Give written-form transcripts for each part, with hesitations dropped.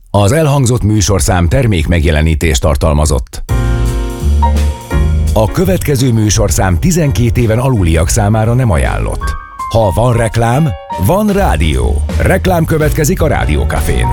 Az elhangzott műsorszám termék megjelenítést tartalmazott. A következő műsorszám 12 éven aluliak számára nem ajánlott. Ha van reklám, van rádió. Reklám következik a Rádió Cafén.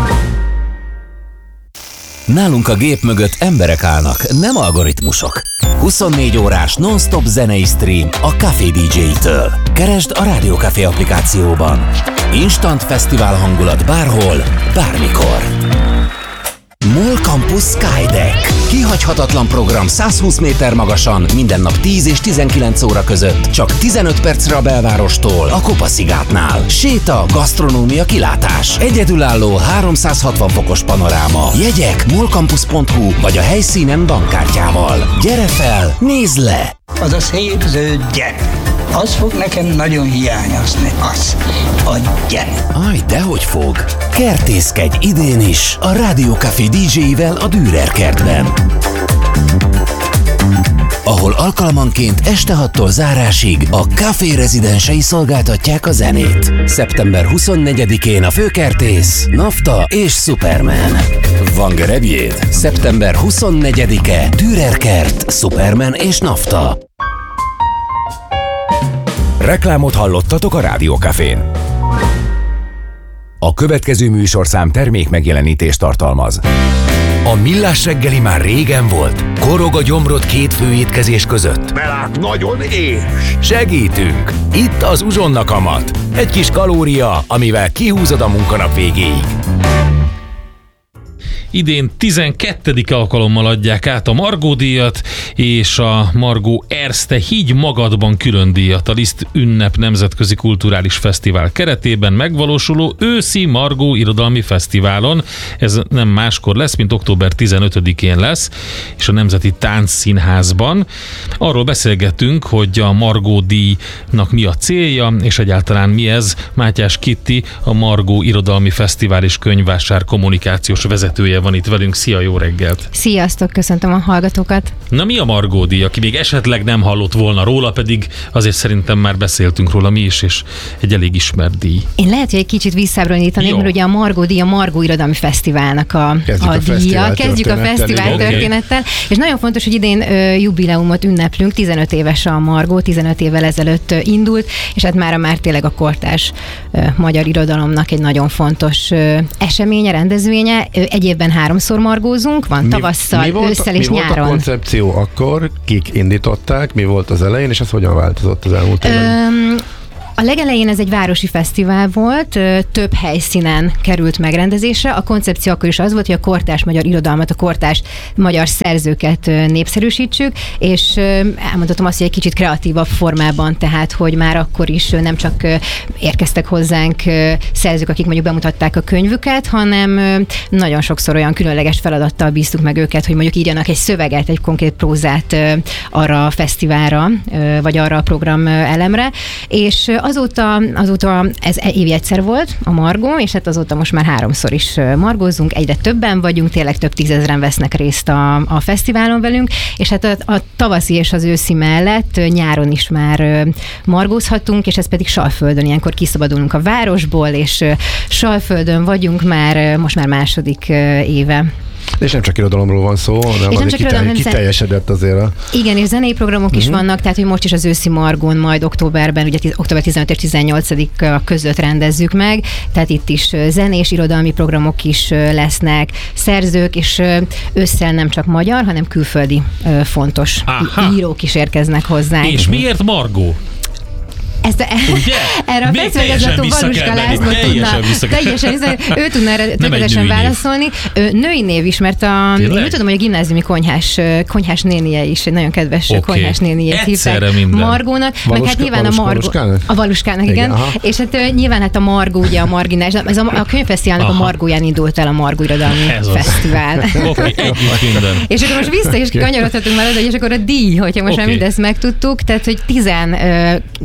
Nálunk a gép mögött emberek állnak, nem algoritmusok. 24 órás non-stop zenei stream a Café DJ-től. Keresd a Rádió Café applikációban. Instant fesztivál hangulat bárhol, bármikor. MOL Campus Skydeck. Kihagyhatatlan program 120 méter magasan, minden nap 10 és 19 óra között. Csak 15 percre a belvárostól, a Kopaszigátnál. Séta, gasztronómia, kilátás. Egyedülálló 360 fokos panoráma. Jegyek molcampus.hu vagy a helyszínen bankkártyával. Gyere fel, nézd le! Az a szép zöld gyere. Az fog nekem nagyon hiányozni, az a gyere. Aj, dehogy fog! Kertészkedj idén is a Rádió Café DJ-vel a Dürer kertben, ahol alkalmanként este 6-tól zárásig a Café rezidensei szolgáltatják a zenét. Szeptember 24-én a főkertész, Nafta és Superman. Van gerebjéd? Szeptember 24-e, Dürer kert, Superman és Nafta. Reklámot hallottatok a Rádió Cafén. A következő műsorszám termék megjelenítést tartalmaz. A Millás reggeli már régen volt. Korog a gyomrod két főétkezés között. Belát nagyon és. Segítünk! Itt az Uzsonna kamat. Egy kis kalória, amivel kihúzod a munkanap végéig. Idén 12. alkalommal adják át a Margó díjat, és a Margó Erste Higgy magadban külön díjat a Liszt Ünnep Nemzetközi Kulturális Fesztivál keretében megvalósuló őszi Margó Irodalmi Fesztiválon. Ez nem máskor lesz, mint október 15-én lesz, és a Nemzeti Táncszínházban. Arról beszélgetünk, hogy a Margó díjnak mi a célja, és egyáltalán mi ez. Mátyás Kitti, a Margó Irodalmi Fesztivál és Könyvvásár kommunikációs vezetője van itt velünk. Szia, jó reggelt! Sziasztok, köszöntöm a hallgatókat! Na, mi a Margó díj? Aki még esetleg nem hallott volna róla, pedig azért szerintem már beszéltünk róla mi is, és egy elég ismert díj. Én lehet, hogy egy kicsit visszaebbrönítaném, mert ugye a Margó díj a Margó Irodalmi Fesztiválnak a díja. Kezdjük a fesztivál történettel. És nagyon fontos, hogy idén jubileumot ünneplünk, 15 éves a Margó, 15 évvel ezelőtt indult, és hát már tényleg a kortárs magyar irodalomnak egy nagyon fontos eseménye, rendezvénye. Egy évben 3-szor margózunk, van tavasszal, ősszel és nyáron. Mi volt a koncepció akkor? Kik indították? Mi volt az elején, és ez hogyan változott az elmúlt évben? A legelején ez egy városi fesztivál volt, több helyszínen került megrendezésre. A koncepció akkor is az volt, hogy a kortárs magyar irodalmat, a kortárs magyar szerzőket népszerűsítsük, és elmondhatom azt, hogy egy kicsit kreatívabb formában, tehát hogy már akkor is nem csak érkeztek hozzánk szerzők, akik mondjuk bemutatták a könyvüket, hanem nagyon sokszor olyan különleges feladattal bíztuk meg őket, hogy mondjuk írjanak egy szöveget, egy konkrét prózát arra a fesztiválra, vagy arra a program elemre, és azóta ez évi egyszer volt a Margó, és hát azóta most már 3-szor is margózunk, egyre többen vagyunk, tényleg több 10 000-en vesznek részt a fesztiválon velünk, és hát a tavaszi és az őszi mellett nyáron is már margózhatunk, és ez pedig Salföldön, ilyenkor kiszabadulunk a városból, és Salföldön vagyunk most már második éve. És nem csak irodalomról van szó, hanem azért kiteljesedett azért a... Igen, és zenei programok is vannak, tehát hogy most is az őszi Margón majd októberben, ugye október 15 és 18-a között rendezzük meg, tehát itt is zenés irodalmi programok is lesznek, szerzők, és ősszel nem csak magyar, hanem külföldi fontos írók is érkeznek hozzánk. És miért Margó? Erre a fesztiválgazgató Valuska László teljesen ő tudna erre tökéletesen válaszolni. Női név is, mert én úgy tudom, hogy a gimnáziumi konyhás nénie is, egy nagyon kedves konyhás néniét hívták Margónak. Meg hát nyilván a Valuskának, igen. És hát nyilván hát a Margó, ugye a marginális, ez a könyvfesztiválnak a Margóján indult el a Margó Irodalmi Fesztivál. És akkor most vissza is kanyarodhatunk már oda, és akkor a díj, hogyha most már mindezt megtudtuk, tehát hogy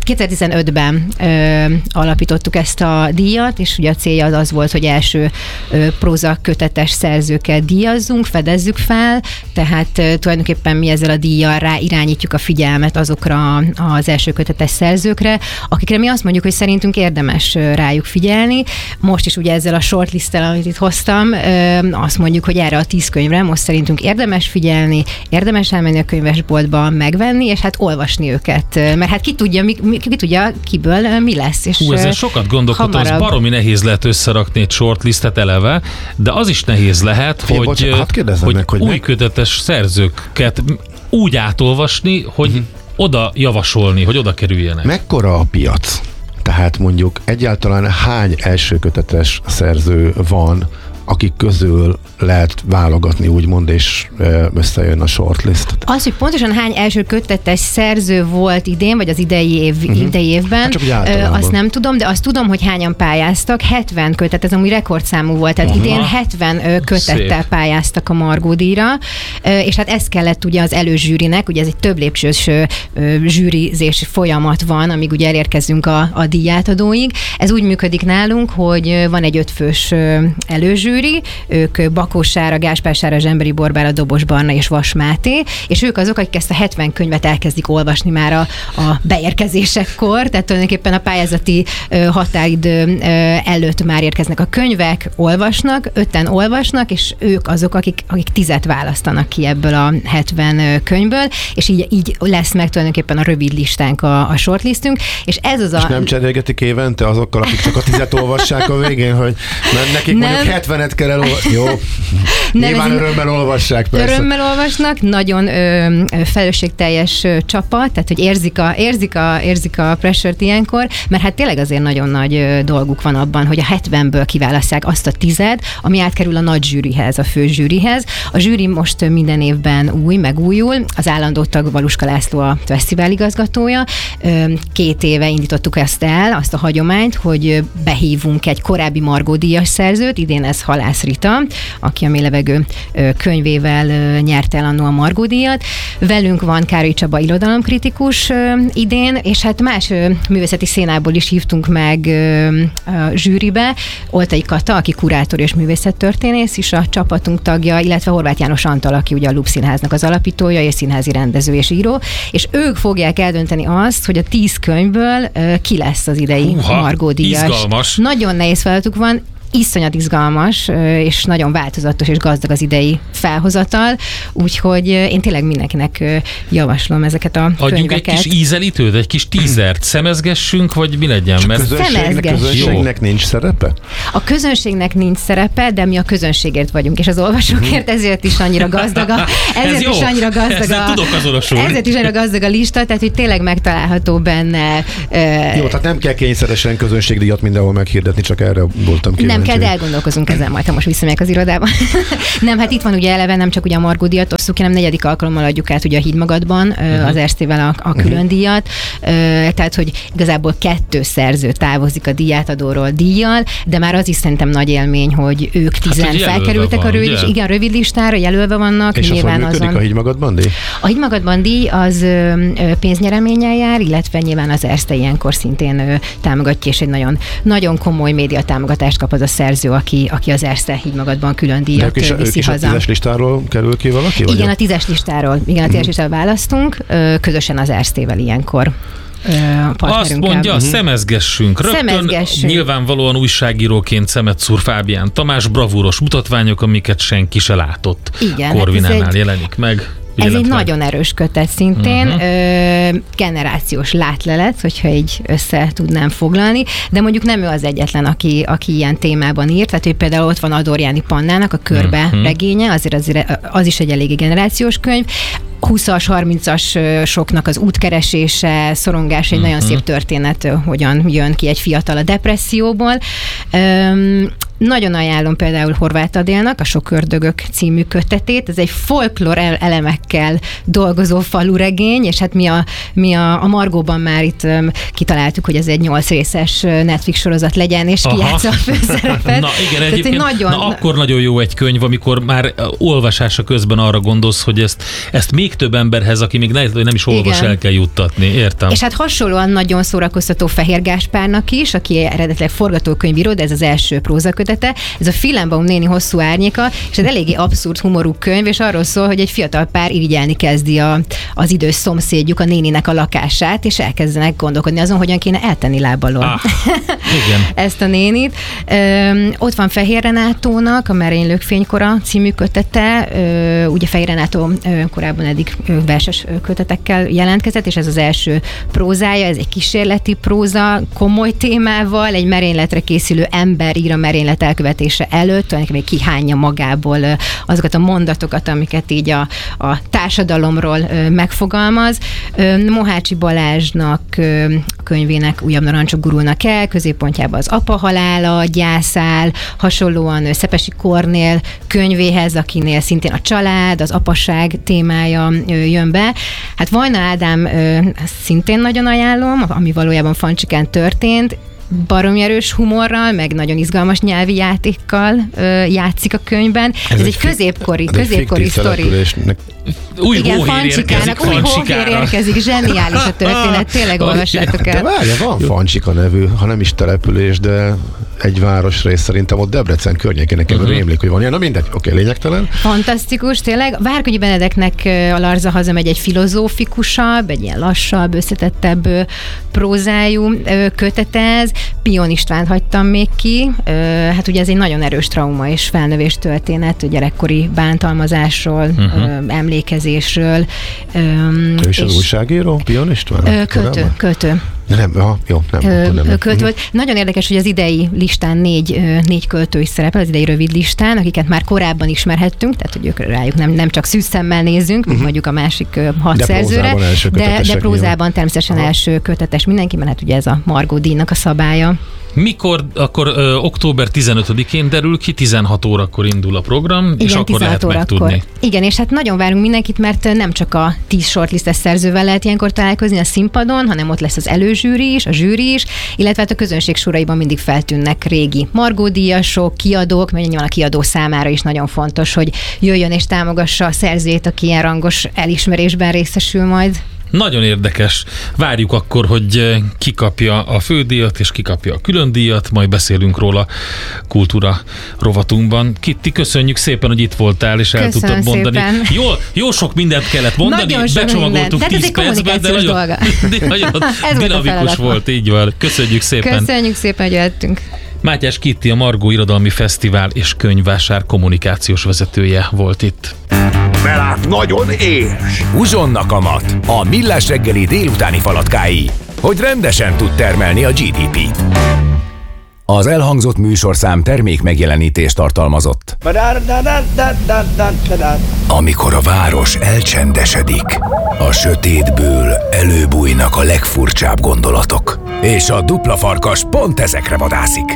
2015-ben alapítottuk ezt a díjat, és ugye a célja az volt, hogy első próza kötetes szerzőket díjazzunk, fedezzük fel, tehát tulajdonképpen mi ezzel a díjjal rá irányítjuk a figyelmet azokra az első kötetes szerzőkre, akikre mi azt mondjuk, hogy szerintünk érdemes rájuk figyelni. Most is ugye ezzel a shortlisttel, amit itt hoztam, azt mondjuk, hogy erre a 10 könyvre most szerintünk érdemes figyelni, érdemes elmenni a könyvesboltba, megvenni, és hát olvasni őket. Mert hát ki tudja, kiből mi lesz. És ezen sokat gondolkodtam, az baromi nehéz lehet összerakni egy shortlistet eleve, de az is nehéz lehet, hogy új kötetes szerzőket úgy átolvasni, hogy oda javasolni, hogy oda kerüljenek. Mekkora a piac? Tehát mondjuk egyáltalán hány elsőkötetes szerző van, akik közül lehet válogatni, úgymond, és összejön a shortlist? Az, hogy pontosan hány első kötetes szerző volt idén, vagy az idei évben, azt nem tudom, de azt tudom, hogy hányan pályáztak. 70 kötet, ez amúgy rekordszámú volt, tehát idén 70 kötettel pályáztak a Margó díjra, és hát ez kellett ugye az előzsűrinek, ugye ez egy több lépcsős zsűrizési folyamat van, amíg ugye elérkezünk a díjátadóig. Ez úgy működik nálunk, hogy van egy 5 fős előzsűri, ők Bakó Sára, Gáspár Sára, Zsemberi Borbála, Dobos Barna és Vas Máté, és ők azok, akik ezt a 70 könyvet elkezdik olvasni már a beérkezésekkor, tehát tulajdonképpen a pályázati határidő előtt már érkeznek a könyvek, olvasnak, 5-en olvasnak, és ők azok, akik 10-et választanak ki ebből a 70 könyvből, és így lesz meg tulajdonképpen a rövid listánk, a shortlistünk, és ez az és nem cserélgetik évente azokkal, akik csak a 10-et olvassák a végén, hogy nekik mondjuk 70-et kell elolvasni. Jó, nyilván örömmel olvassák, persze. Örömmel olvasnak, nagyon felelősségteljes csapat, tehát hogy érzik a pressure-t ilyenkor, mert hát tényleg azért nagyon nagy dolguk van abban, hogy a 70-ből kiválasszák azt a 10-et, ami átkerül a nagy zsűrihez, a fő zsűrihez. A zsűri most minden évben megújul, az állandó tag Valuska László a fesztivál igazgatója. 2 éve indítottuk azt a hagyományt, hogy behívunk egy korábbi Margó díjas szerzőt, idén ez Halász Rita, aki a Mélylevegő könyvével nyerte el annó a Margó díjat. Velünk van Károly Csaba irodalomkritikus idén, és hát más művészeti szénából is hívtunk meg zsűribe. Oltai Kata, aki kurátor és művészettörténész is a csapatunk tagja, illetve Horváth János Antal, aki ugye a Lub Színháznak az alapítója, és színházi rendező és író, és ők fogják eldönteni azt, hogy a 10 könyvből ki lesz az idei Margó díjas. Izgalmas. Nagyon nehéz feladatuk van, iszonyat izgalmas, és nagyon változatos és gazdag az idei felhozatal, úgyhogy én tényleg mindenkinek javaslom ezeket a könyveket. Adjunk egy kis ízelítőt, egy kis tízert, szemezgessünk, vagy mi legyen? Mert közönségnek nincs szerepe? A közönségnek nincs szerepe, de mi a közönségért vagyunk, és az olvasókért ezért is annyira gazdag ezért is annyira gazdag a lista, tehát hogy tényleg megtalálható benne. Jó, tehát nem kell kényszeresen közönségdíjat mindenhol meghirdetni, csak erre voltam kíváncsi. Nem kell, de elgondolkozunk ezen majd, ha most visszamegyek az irodába. Nem, hát itt van ugye eleve nem csak ugye a Margó díjat osszuk, hanem 4. alkalommal adjuk át ugye a Hídmagadban az Erztével a külön díjat. Tehát, hogy igazából 2 szerző távozik a díjátadóról díjjal, de már az is szerintem nagy élmény, hogy ők 10 felkerültek a rövid listára, jelölve vannak. És nyilván az működik a Hídmagadban díj? A Hídmagadban díj az pénznyereménnyel jár, illetve nyilván az Erzte ilyenkor szintén támogatja, és egy nagyon, nagyon komoly média támogatást kap az a szerző, aki az Erzte Hídmagadban külön díjat viszi haza. A 10-es listáról kerül ki valaki? Igen, a 10-es listáról. Igen, a 10-es listáról választunk, közösen az Erztével ilyenkor. Azt mondja, szemezgessünk. Rögtön nyilvánvalóan újságíróként szemet szúr Fábián Tamás, bravúros mutatványok, amiket senki se látott. Igen, Korvinánál jelenik meg. Ez egy nagyon erős kötet szintén, generációs látlelet, hogyha így össze tudnám foglalni, de mondjuk nem ő az egyetlen, aki ilyen témában írt, tehát hogy például ott van Adorjáni Pannának a Körbe regénye, azért az is egy eléggé generációs könyv, 20-as, 30-as soknak az útkeresése, szorongás, egy nagyon szép történet, hogyan jön ki egy fiatal a depresszióból. Nagyon ajánlom például Horváth Adélnak a Sok ördögök című kötetét. Ez egy folklór elemekkel dolgozó faluregény, és hát mi a Margóban már itt kitaláltuk, hogy ez egy 8 részes Netflix sorozat legyen, és kijátsza a főszerepet. Na igen, egyébként akkor nagyon jó egy könyv, amikor már olvasása közben arra gondolsz, hogy ezt még több emberhez, aki még nem is olvas, igen, el kell juttatni. Értem. És hát hasonlóan nagyon szórakoztató Fehér Gáspárnak is, aki eredetileg forgatókönyvíró, de ez az első prózakötete. Ez a Filembaum néni hosszú árnyéka, és ez eléggé abszurd humorú könyv, és arról szól, hogy egy fiatal pár irigyelni kezdi az idős szomszédjuk, a néninek a lakását, és elkezdenek gondolkodni azon, hogyan kéne eltenni lábalól igen. ezt a nénit. Ott van Fehér Renátónak a Merénylők fénykora című kötete. Ugye Fehér Renátó korábban eddig verses kötetekkel jelentkezett, és ez az első prózája, ez egy kísérleti próza, komoly témával, egy merényletre készülő ember ír a merénylet elkövetése előtt, tulajdonképpen kihányja magából azokat a mondatokat, amiket így a társadalomról megfogalmaz. Mohácsi Balázsnak könyvének Újabb narancsok gurulnak el, középpontjában az apa halála gyászál, hasonlóan Szepesi Kornél könyvéhez, akinél szintén a család, az apaság témája jön be. Hát Vajna Ádám szintén nagyon ajánlom, ami valójában Fancsikán történt, baromi erős humorral, meg nagyon izgalmas nyelvi játékkal játszik a könyvben. Ez egy középkori sztori. Igen, Fancsikának új hóhér érkezik, zseniális a történet, tényleg olvassátok el. De várja, van Fancsika nevű, ha nem is település, de egy városrész, szerintem ott Debrecen környékén nekem rémlik, hogy van ilyen, na mindegy, oké, lényegtelen. Fantasztikus, tényleg. Várkonyi Benedeknek a Larza hazamegy egy filozófikusabb, egy ilyen lassabb, összetettebb prózájú kötetez. Pion Istvánt hagytam még ki. Hát ugye ez egy nagyon erős trauma és felnövés történet, gyerekkori bántalmazásról, emlékezésről. Ő is az újságíró, Pion István? Költő. Költő volt. Nagyon érdekes, hogy az idei listán négy költő is szerepel, az idei rövid listán, akiket már korábban ismerhettünk, tehát hogy ők rájuk nem csak szűzszemmel nézünk, mint mondjuk a másik 6 szerzőre, de prózában természetesen első kötetes mindenkiben, hát ugye ez a Margó díjnak a szabálya. Mikor? Akkor október 15-én derül ki, 16 órakor indul a program, igen, és akkor lehet megtudni. Igen, és hát nagyon várunk mindenkit, mert nem csak a 10 shortlistes szerzővel lehet ilyenkor találkozni a színpadon, hanem ott lesz az előzsűri is, a zsűri is, illetve hát a közönség soraiban mindig feltűnnek régi Margó-díjasok, kiadók, mert nyilván a kiadó számára is nagyon fontos, hogy jöjjön és támogassa a szerzőjét, aki ilyen rangos elismerésben részesül majd. Nagyon érdekes. Várjuk akkor, hogy ki kapja a fődíjat, és ki kapja a külön díjat, majd beszélünk róla kultúra rovatunkban. Kitti, köszönjük szépen, hogy itt voltál, és el tudtad mondani. Jó sok mindent kellett mondani, becsomagoltuk 10 percben, de nagyon dinamikus volt, így van. Köszönjük szépen. Köszönjük szépen, hogy jöttünk. Mátyás Kitti, a Margó Irodalmi Fesztivál és Könyvvásár kommunikációs vezetője volt itt. Belát nagyon éhes. Uzsonna kamat, a Millás reggeli délutáni falatkái, hogy rendesen tud termelni a GDP-t. Az elhangzott műsorszám termék megjelenítést tartalmazott. Amikor a város elcsendesedik, a sötétből előbújnak a legfurcsább gondolatok. És a Dupla Farkas pont ezekre vadászik.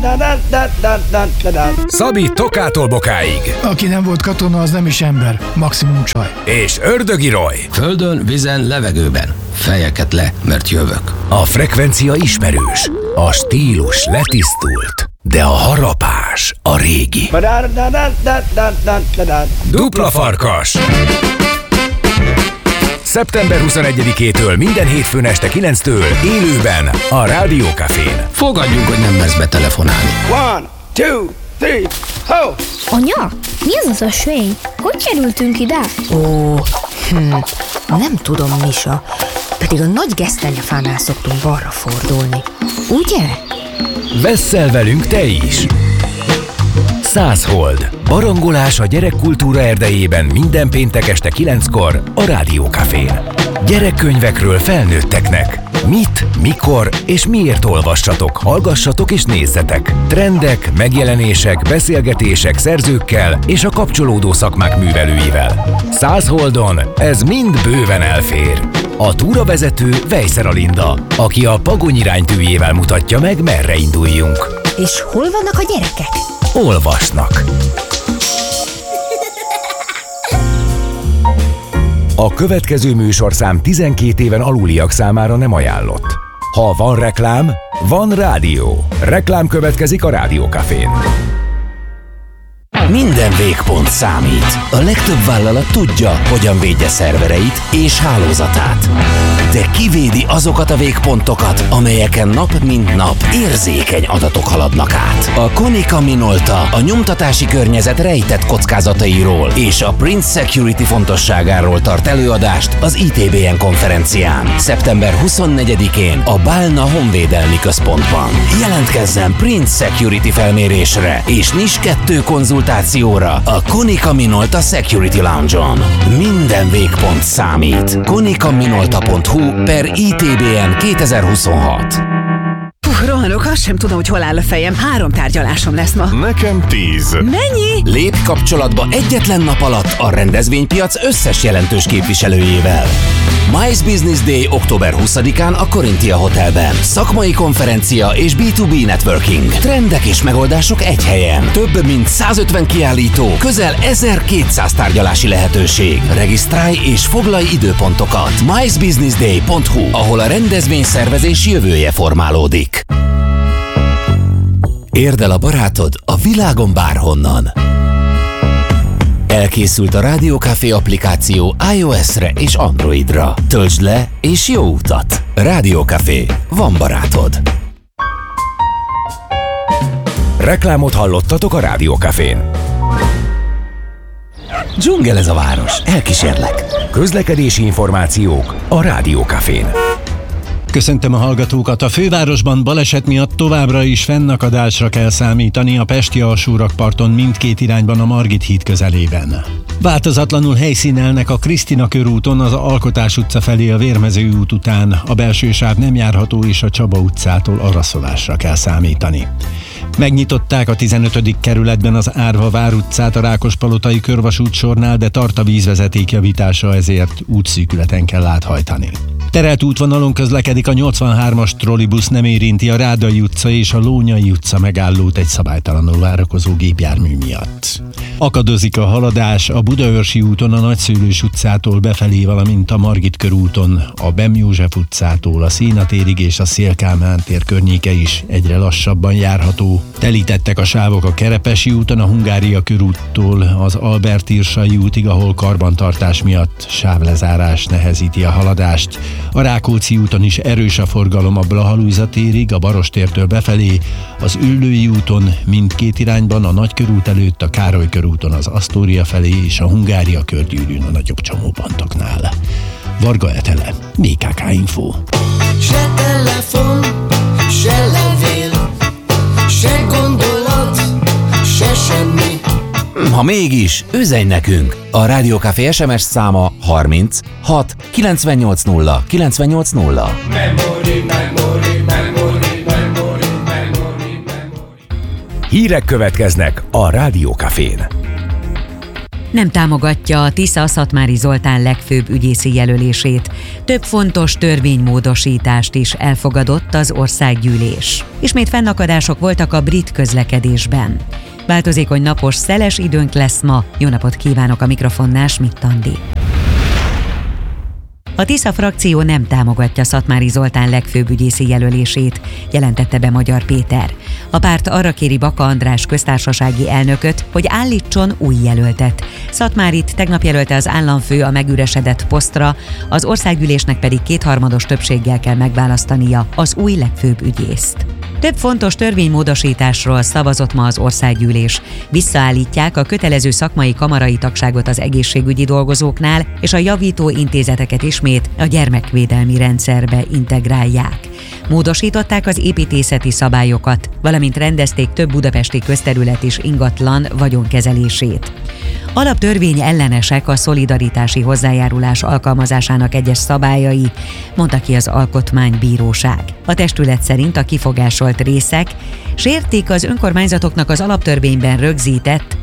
Szabi Tokától Bokáig. Aki nem volt katona, az nem is ember. Maximum csaj. És Ördögi Roy. Földön, vízen, levegőben. Fejeket le, mert jövök. A frekvencia ismerős, a stílus letisztult, de a harapás a régi. Dupla Farkas. Szeptember 21-től minden hétfőn este 9-től élőben a Rádió Cafén. Fogadjunk, hogy nem mersz betelefonálni. 1, 2, 3, ho! Anya, mi az az ösvény? Hogy kerültünk ide? Nem tudom, Misa. Pedig a nagy gesztenyefánál szoktunk balra fordulni. Ugye? Vesszel velünk te is! 100 hold. Barangolás a gyerekkultúra erdejében minden péntek este 9-kor a Rádió Cafén. Gyerekkönyvekről felnőtteknek. Mit, mikor és miért olvassatok, hallgassatok és nézzetek. Trendek, megjelenések, beszélgetések szerzőkkel és a kapcsolódó szakmák művelőivel. 100 holdon ez mind bőven elfér. A túravezető Vejszer Alinda, aki a Pagony iránytűjével mutatja meg, merre induljunk. És hol vannak a gyerekek? Olvasnak. A következő műsorszám 12 éven aluliak számára nem ajánlott. Ha van reklám, van rádió. Reklám következik a Rádiókafén. Minden végpont számít. A legtöbb vállalat tudja, hogyan védje szervereit és hálózatát. De kivédi azokat a végpontokat, amelyeken nap mint nap érzékeny adatok haladnak át. A Konica Minolta a nyomtatási környezet rejtett kockázatairól és a Prince Security fontosságáról tart előadást az ITBN konferencián. Szeptember 24-én a Bálna Honvédelmi Központban. Jelentkezzen Prince Security felmérésre és NIS 2 konzultációra a Konica Minolta Security Lounge-on. Minden végpont számít. konicaminolta.hu/ITBN 2026. Rohanok, azt sem tudom, hogy hol áll a fejem. 3 tárgyalásom lesz ma. Nekem 10. Mennyi? Lépj kapcsolatba egyetlen nap alatt a rendezvénypiac összes jelentős képviselőjével. MICE Business Day október 20-án a Corinthia Hotelben. Szakmai konferencia és B2B networking. Trendek és megoldások egy helyen. Több mint 150 kiállító, közel 1200 tárgyalási lehetőség. Regisztrálj és foglalj időpontokat. micebusinessday.hu, ahol a rendezvényszervezés jövője formálódik. Érd el a barátod a világon bárhonnan. Elkészült a Rádiókafé applikáció iOS-re és Androidra. Töltsd le és jó utat! Rádiókafé. Van barátod. Reklámot hallottatok a Rádiókafén. Dzsungel ez a város. Elkísérlek. Közlekedési információk a Rádiókafén. Köszöntöm a hallgatókat! A fővárosban baleset miatt továbbra is fennakadásra kell számítani a pesti alsórakparton mindkét irányban a Margit híd közelében. Változatlanul helyszínelnek a Krisztina körúton az Alkotás utca felé a Vérmező út után, a belső sáv nem járható és a Csaba utcától araszolásra kell számítani. Megnyitották a 15. kerületben az Árva Vár utcát a Rákospalotai körvasútsornál, de tart a vízvezeték javítása, ezért útszűkületen kell áthajtani. Terelt útvonalon közlekedik a 83-as trollibusz, nem érinti a Rádai utca és a Lónyai utca megállót egy szabálytalanul várakozó gépjármű miatt. Akadozik a haladás a Budaörsi úton a Nagyszőlős utcától befelé, valamint a Margit körúton a Bem József utcától a Széna térig és a Széll-Kálmán tér környéke is egyre lassabban járható. Telítettek a sávok a Kerepesi úton a Hungária körúttól az Albert-Irsai útig, ahol karbantartás miatt sávlezárás nehezíti a haladást. A Rákóczi úton is erős a forgalom a Blaha-Lujza térig, a Barostértől befelé, az Üllői úton mindkét irányban, a Nagykörút előtt, a Károly körúton az Asztória felé és a Hungária körgyűrűn a nagyobb csomópontoknál. Varga Etele, BKK Info. Se telefon, se levél, se gondolat, se semmi. Ha mégis, üzenj nekünk! A Rádiókafé SMS száma 30 6 980 980. Hírek következnek a Rádiókafén. Nem támogatja a Tisza-Szatmári Zoltán legfőbb ügyészi jelölését. Több fontos törvénymódosítást is elfogadott az országgyűlés. Ismét fennakadások voltak a brit közlekedésben. Változékony napos, szeles időnk lesz ma. Jó napot kívánok, a mikrofonnál Schmidt Andi. A Tisza frakció nem támogatja Szatmári Zoltán legfőbb ügyészi jelölését, jelentette be Magyar Péter. A párt arra kéri Baka András köztársasági elnököt, hogy állítson új jelöltet. Szatmárit tegnap jelölte az államfő a megüresedett posztra, az országgyűlésnek pedig 2/3 többséggel kell megválasztania az új legfőbb ügyészt. Több fontos törvénymódosításról szavazott ma az országgyűlés. Visszaállítják a kötelező szakmai kamarai tagságot az egészségügyi dolgozóknál, és a javító intézeteket ismét a gyermekvédelmi rendszerbe integrálják. Módosították az építészeti szabályokat, valamint rendezték több budapesti közterület és ingatlan vagyonkezelését. Alaptörvény ellenesek a szolidaritási hozzájárulás alkalmazásának egyes szabályai, mondta ki az Alkotmánybíróság. A testület szerint a kifogásolt részek sértik az önkormányzatoknak az alaptörvényben rögzített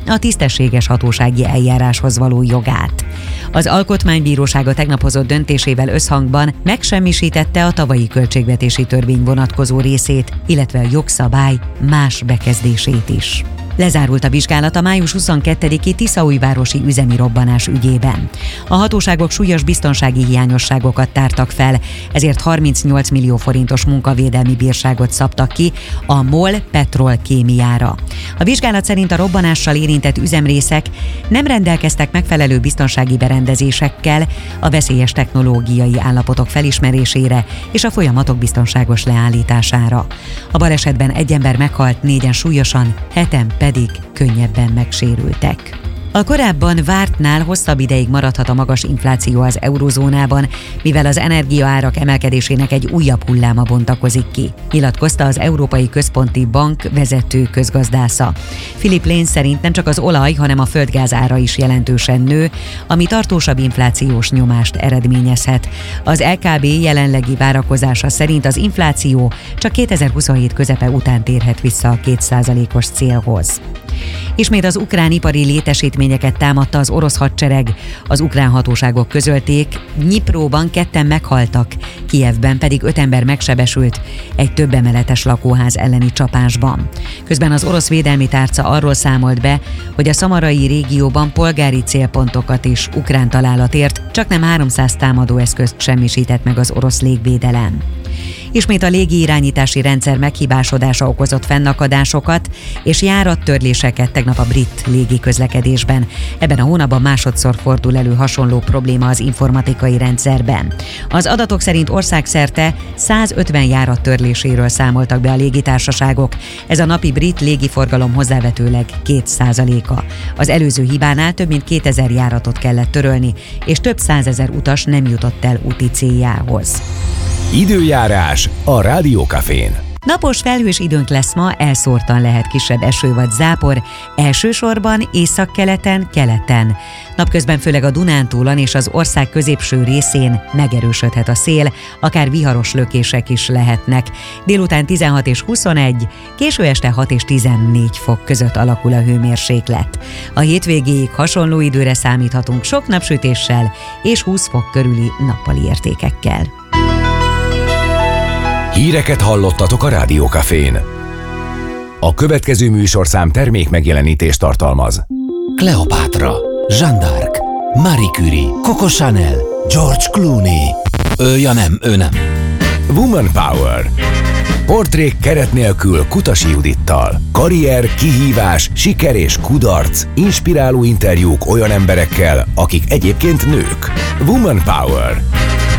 a tisztességes hatósági eljáráshoz való jogát. Az Alkotmánybírósága tegnap hozott döntésével összhangban megsemmisítette a tavalyi költségvetési törvény vonatkozó részét, illetve a jogszabály más bekezdését is. Lezárult a vizsgálat a május 22-i Tiszaújvárosi üzemi robbanás ügyében. A hatóságok súlyos biztonsági hiányosságokat tártak fel, ezért 38 millió forintos munkavédelmi bírságot szabtak ki a MOL Petrolkémiára. A vizsgálat szerint a robbanással érintett üzemrészek nem rendelkeztek megfelelő biztonsági berendezésekkel a veszélyes technológiai állapotok felismerésére és a folyamatok biztonságos leállítására. A balesetben egy ember meghalt, 4-en súlyosan, 7-en pedig könnyebben megsérültek. A korábban vártnál hosszabb ideig maradhat a magas infláció az eurózónában, mivel az energiaárak emelkedésének egy újabb hulláma bontakozik ki, nyilatkozta az Európai Központi Bank vezető közgazdásza. Philip Lane szerint nem csak az olaj, hanem a földgáz ára is jelentősen nő, ami tartósabb inflációs nyomást eredményezhet. Az LKB jelenlegi várakozása szerint az infláció csak 2027 közepe után térhet vissza a 2%-os célhoz. Ismét az ukrán ipari létesítményeket támadta az orosz hadsereg. Az ukrán hatóságok közölték, Dnyipróban 2-en meghaltak, Kijevben pedig 5 ember megsebesült egy több emeletes lakóház elleni csapásban. Közben az orosz védelmi tárca arról számolt be, hogy a szamarai régióban polgári célpontokat is ukrán találat ért, csaknem 300 támadóeszközt semmisített meg az orosz légvédelem. Ismét a légiirányítási rendszer meghibásodása okozott fennakadásokat és járattörléseket tegnap a brit légiközlekedésben. Ebben a hónapban másodszor fordul elő hasonló probléma az informatikai rendszerben. Az adatok szerint országszerte 150 járat törléséről számoltak be a légitársaságok. Ez a napi brit légiforgalom hozzávetőleg 2%-a. Az előző hibánál több mint 2000 járatot kellett törölni, és több 100 000 utas nem jutott el úti céljához. Időjárás a Rádiókafén. Napos felhős időnk lesz ma, elszórtan lehet kisebb eső vagy zápor, elsősorban északkeleten, keleten. Napközben főleg a Dunántúlon és az ország középső részén megerősödhet a szél, akár viharos lökések is lehetnek. Délután 16 és 21, késő este 6 és 14 fok között alakul a hőmérséklet. A hétvégéig hasonló időre számíthatunk sok napsütéssel és 20 fok körüli nappali értékekkel. Híreket hallottatok a Rádiókafén. A következő műsorszám termék megjelenítést tartalmaz. Kleopátra, Jeanne d'Arc, Marie Curie, Coco Chanel, George Clooney. Ő nem. Woman Power. Portrék keret nélkül Kutasi Judittal. Karrier, kihívás, siker és kudarc. Inspiráló interjúk olyan emberekkel, akik egyébként nők. Woman Power.